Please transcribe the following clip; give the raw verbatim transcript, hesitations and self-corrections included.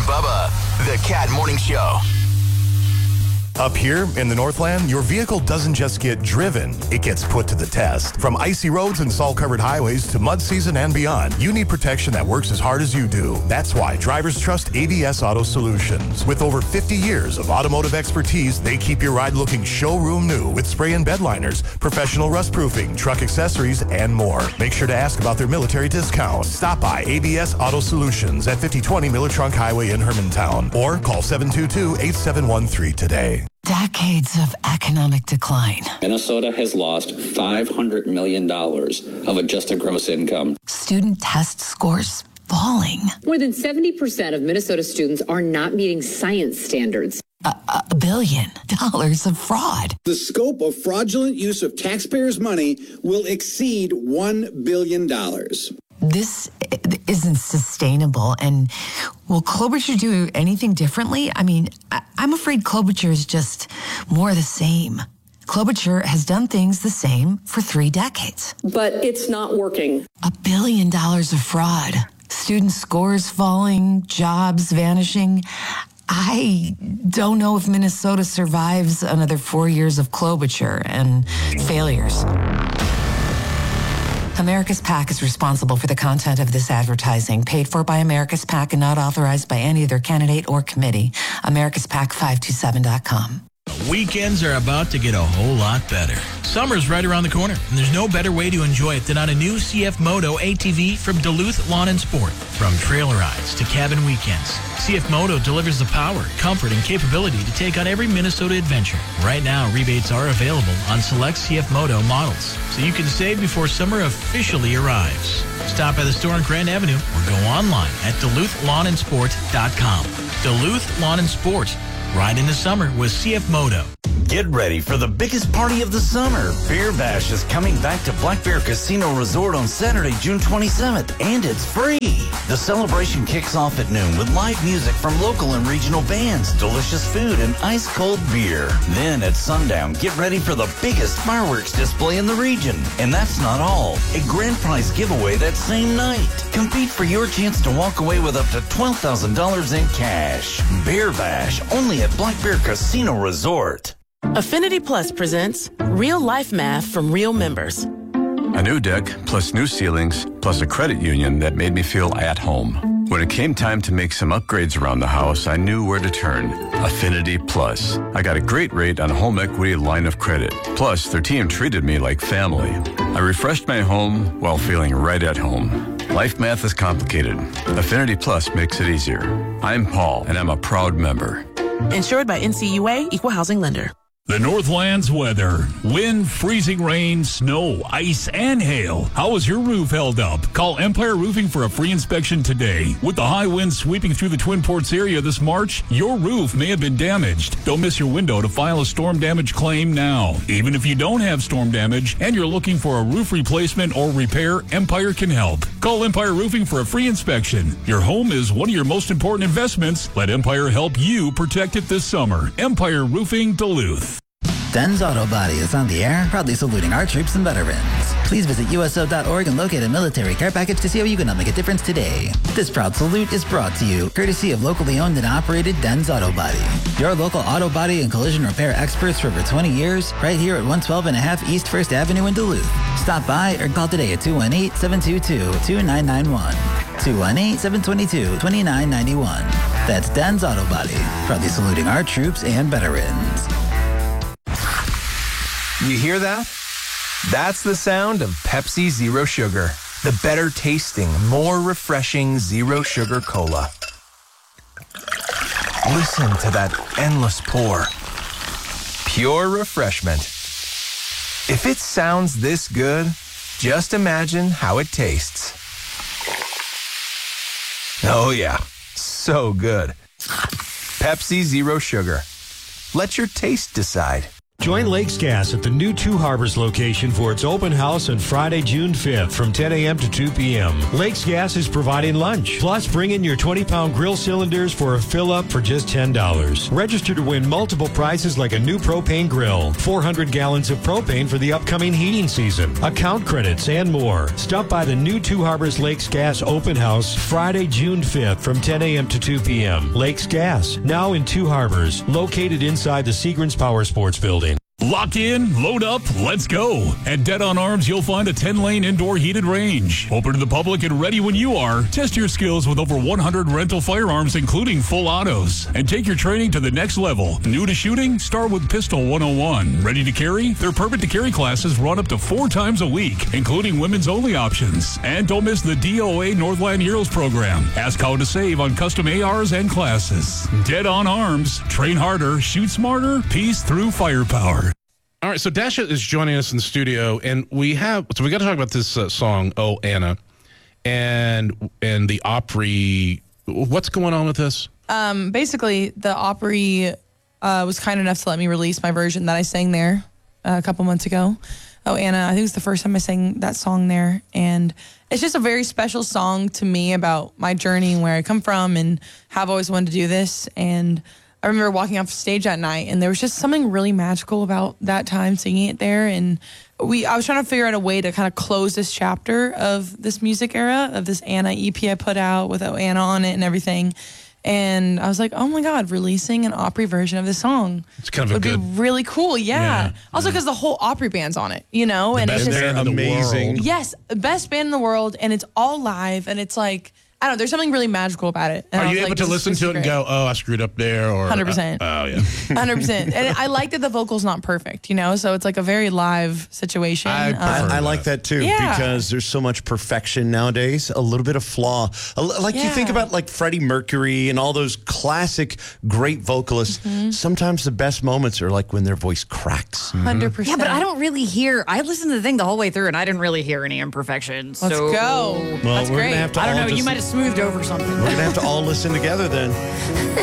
Bubba, the Cat Morning Show. Up here in the Northland, your vehicle doesn't just get driven, it gets put to the test. From icy roads and salt-covered highways to mud season and beyond, you need protection that works as hard as you do. That's why drivers trust A B S Auto Solutions. With over fifty years of automotive expertise, they keep your ride looking showroom new with spray and bed liners, professional rust proofing, truck accessories, and more. Make sure to ask about their military discount. Stop by A B S Auto Solutions at fifty twenty Miller Trunk Highway in Hermantown or call seven two two, eight seven one three today. Decades of economic decline. Minnesota has lost five hundred million dollars of adjusted gross income. Student test scores falling. More than seventy percent of Minnesota students are not meeting science standards. A, a billion dollars of fraud. The scope of fraudulent use of taxpayers' money will exceed one billion dollars. This isn't sustainable. And will Klobuchar do anything differently? I mean, I, I'm afraid Klobuchar is just more of the same. Klobuchar has done things the same for three decades. But it's not working. A billion dollars of fraud. Student scores falling, jobs vanishing. I don't know if Minnesota survives another four years of Klobuchar and failures. America's PAC is responsible for the content of this advertising, paid for by America's PAC and not authorized by any other candidate or committee. America's PAC five two seven dot com. Weekends are about to get a whole lot better. Summer's right around the corner, and there's no better way to enjoy it than on a new C F Moto A T V from Duluth Lawn and Sport. From trail rides to cabin weekends, C F Moto delivers the power, comfort, and capability to take on every Minnesota adventure. Right now, rebates are available on select C F Moto models, so you can save before summer officially arrives. Stop by the store on Grand Avenue or go online at Duluth Lawn and Sport dot com. Duluth Lawn and Sport. Ride into summer with C F Moto. Get ready for the biggest party of the summer. Bear Bash is coming back to Black Bear Casino Resort on Saturday, June twenty-seventh, and it's free. The celebration kicks off at noon with live music from local and regional bands, delicious food, and ice-cold beer. Then at sundown, get ready for the biggest fireworks display in the region. And that's not all. A grand prize giveaway that same night. Compete for your chance to walk away with up to twelve thousand dollars in cash. Bear Bash, only at Black Bear Casino Resort. Affinity Plus presents Real Life Math from Real Members. A new deck, plus new ceilings, plus a credit union that made me feel at home. When it came time to make some upgrades around the house, I knew where to turn. Affinity Plus. I got a great rate on a home equity line of credit. Plus, their team treated me like family. I refreshed my home while feeling right at home. Life math is complicated. Affinity Plus makes it easier. I'm Paul, and I'm a proud member. Insured by N C U A, Equal Housing Lender. The Northland's weather. Wind, freezing rain, snow, ice, and hail. How is your roof held up? Call Empire Roofing for a free inspection today. With the high winds sweeping through the Twin Ports area this March, your roof may have been damaged. Don't miss your window to file a storm damage claim now. Even if you don't have storm damage and you're looking for a roof replacement or repair, Empire can help. Call Empire Roofing for a free inspection. Your home is one of your most important investments. Let Empire help you protect it this summer. Empire Roofing Duluth. Den's Auto Body is on the air, proudly saluting our troops and veterans. Please visit U S O dot org and locate a military care package to see how you can help make a difference today. This proud salute is brought to you courtesy of locally owned and operated Den's Auto Body. Your local auto body and collision repair experts for over twenty years, right here at one twelve and a half East First Avenue in Duluth. Stop by or call today at two one eight, seven two two, two nine nine one. two one eight, seven two two, two nine nine one. That's Den's Auto Body, proudly saluting our troops and veterans. You hear that? That's the sound of Pepsi Zero Sugar, the better tasting, more refreshing zero sugar cola. Listen to that endless pour. Pure refreshment. If it sounds this good, just imagine how it tastes. Oh yeah, so good. Pepsi Zero Sugar. Let your taste decide. Join Lakes Gas at the new Two Harbors location for its open house on Friday, June fifth from ten a.m. to two p.m. Lakes Gas is providing lunch. Plus, bring in your twenty-pound grill cylinders for a fill-up for just ten dollars. Register to win multiple prizes like a new propane grill, four hundred gallons of propane for the upcoming heating season, account credits, and more. Stop by the new Two Harbors Lakes Gas open house Friday, June fifth from ten a.m. to two p.m. Lakes Gas, now in Two Harbors, located inside the Seagrams Power Sports Building. Lock in, load up, let's go. At Dead on Arms, you'll find a ten-lane indoor heated range. Open to the public and ready when you are. Test your skills with over one hundred rental firearms, including full autos. And take your training to the next level. New to shooting? Start with Pistol one oh one. Ready to carry? Their Perfect to Carry classes run up to four times a week, including women's only options. And don't miss the D O A Northland Heroes program. Ask how to save on custom A Rs and classes. Dead on Arms. Train harder, shoot smarter, peace through firepower. All right, so Dasha is joining us in the studio, and we have so we got to talk about this uh, song, "Oh Anna," and and the Opry. What's going on with this? Um, basically, the Opry uh, was kind enough to let me release my version that I sang there uh, a couple months ago. Oh Anna, I think it was the first time I sang that song there, and it's just a very special song to me about my journey and where I come from, and how I've always wanted to do this. And I remember walking off stage that night, and there was just something really magical about that time singing it there. And we, I was trying to figure out a way to kind of close this chapter of this music era, of this Anna E P I put out with Oh Anna on it and everything. And I was like, oh my God, releasing an Opry version of this song it's kind of a would good, be really cool. Yeah. yeah also, because yeah. the whole Opry band's on it, you know, the and best it's just band in amazing. The world. Yes, best band in the world, and it's all live, and it's like, I don't know, there's something really magical about it. And Are you able like, to listen to it and great. go, oh, I screwed up there? Or one hundred percent. Uh, oh, yeah. one hundred percent. And I like that the vocal's not perfect, you know? So it's like a very live situation. I, um, I, I like that too, yeah. because there's so much perfection nowadays, a little bit of flaw. Like yeah. you think about like Freddie Mercury and all those classic great vocalists, mm-hmm. sometimes the best moments are like when their voice cracks. one hundred percent. Yeah, but I don't really hear, I listened to the thing the whole way through and I didn't really hear any imperfections. Let's so, go. Well, That's we're great. gonna have to I don't all know, just, you might have smoothed over something. We're going to have to all listen together then.